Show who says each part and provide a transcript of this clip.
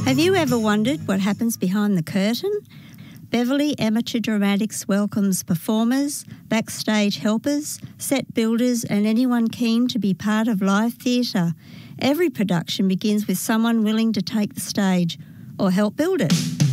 Speaker 1: Have you ever wondered what happens behind the curtain? Beverley Amateur Dramatics welcomes performers, backstage helpers, set builders and anyone keen to be part of live theatre. Every production begins with someone willing to take the stage or help build it.